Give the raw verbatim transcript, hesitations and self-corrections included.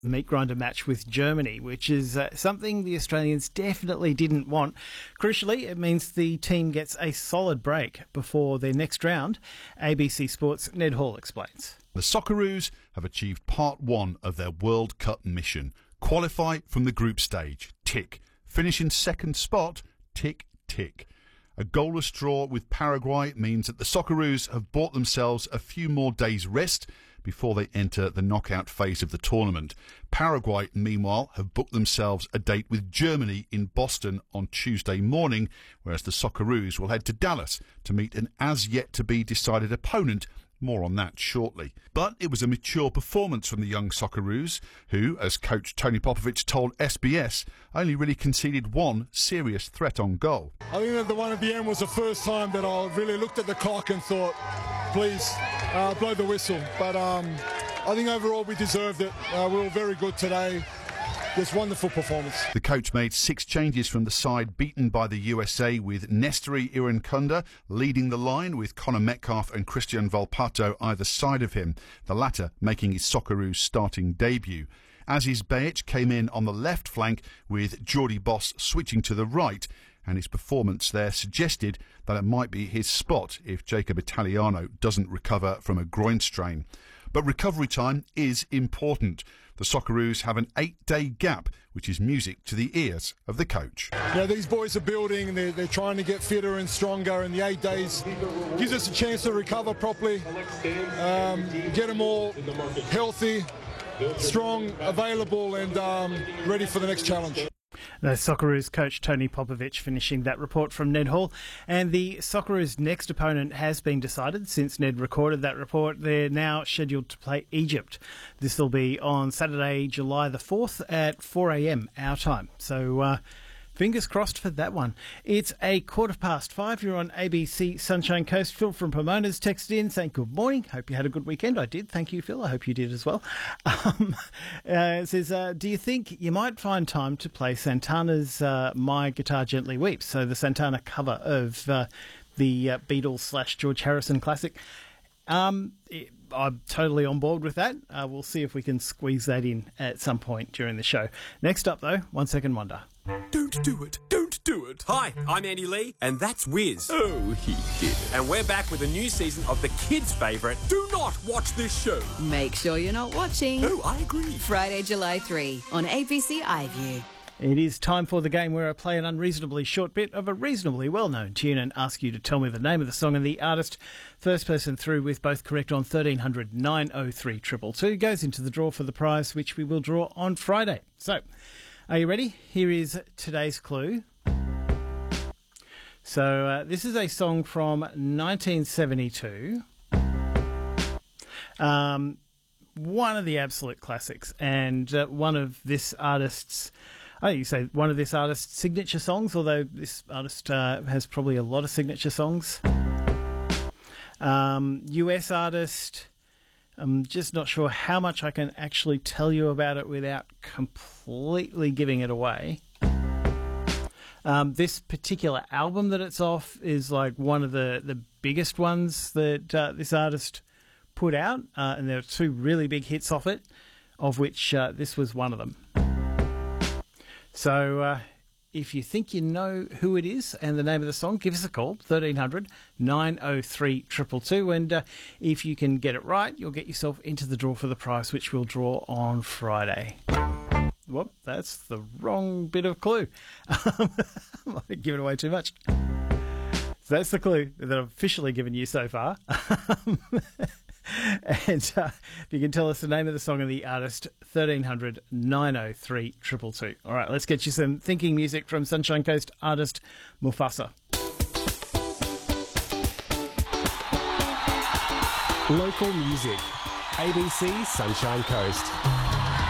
the meat grinder match with Germany, which is uh, something the Australians definitely didn't want. Crucially, it means the team gets a solid break before their next round. A B C Sports' Ned Hall explains. The Socceroos have achieved part one of their World Cup mission. Qualify from the group stage. Tick. Finish in second spot. Tick, tick. A goalless draw with Paraguay means that the Socceroos have bought themselves a few more days' rest before they enter the knockout phase of the tournament. Paraguay, meanwhile, have booked themselves a date with Germany in Boston on Tuesday morning, whereas the Socceroos will head to Dallas to meet an as-yet-to-be-decided opponent. More on that shortly. But it was a mature performance from the young Socceroos, who, as coach Tony Popovic told S B S, only really conceded one serious threat on goal. I think that the one at the end was the first time that I really looked at the clock and thought, please, uh, blow the whistle. But um, I think overall we deserved it. Uh, we were very good today. This wonderful performance. The coach made six changes from the side beaten by the U S A, with Nestori Irankunda leading the line with Connor Metcalfe and Christian Volpato either side of him, the latter making his Socceroos starting debut. Aziz Behich came in on the left flank with Jordy Boss switching to the right, and his performance there suggested that it might be his spot if Jacob Italiano doesn't recover from a groin strain. But recovery time is important. The Socceroos have an eight-day gap, which is music to the ears of the coach. Yeah, these boys are building, they're, they're trying to get fitter and stronger, and the eight days gives us a chance to recover properly, um, get them all healthy, strong, available, and um, ready for the next challenge. The Socceroos coach Tony Popovic finishing that report from Ned Hall. And the Socceroos' next opponent has been decided since Ned recorded that report. They're now scheduled to play Egypt. This will be on Saturday, July the fourth at four a.m. our time. So uh, fingers crossed for that one. It's a quarter past five. You're on A B C Sunshine Coast. Phil from Pomona's texted in saying good morning. Hope you had a good weekend. I did. Thank you, Phil. I hope you did as well. Um, uh, it says, uh, do you think you might find time to play Santana's uh, My Guitar Gently Weeps? So the Santana cover of uh, the uh, Beatles slash George Harrison classic. Um, it, I'm totally on board with that. Uh, we'll see if we can squeeze that in at some point during the show. Next up, though, One Second Wonder. Don't do it. Don't do it. Hi, I'm Andy Lee, and that's Wiz. Oh, he did it. And we're back with a new season of the kids' favourite, Do Not Watch This Show. Make sure you're not watching. Oh, I agree. Friday, July third on A B C iView. It is time for the game where I play an unreasonably short bit of a reasonably well-known tune and ask you to tell me the name of the song and the artist. First person through with both correct on thirteen hundred nine oh three two two two goes into the draw for the prize, which we will draw on Friday. So, are you ready? Here is today's clue. So, uh, this is a song from nineteen seventy-two. Um, one of the absolute classics, and uh, one of this artist's, I think you say one of this artist's signature songs, although this artist uh, has probably a lot of signature songs. Um, U S artist. I'm just not sure how much I can actually tell you about it without completely giving it away. Um, this particular album that it's off is like one of the, the biggest ones that uh, this artist put out, uh, and there are two really big hits off it, of which uh, this was one of them. So uh, if you think you know who it is and the name of the song, give us a call, thirteen hundred nine oh three two two two, and uh, if you can get it right, you'll get yourself into the draw for the prize, which we'll draw on Friday. Whoop, that's the wrong bit of clue. I might have given away too much. So that's the clue that I've officially given you so far. And uh, if you can tell us the name of the song and the artist, thirteen hundred nine oh three two two two. All right, let's get you some thinking music from Sunshine Coast artist Mufasa. Local music. A B C Sunshine Coast.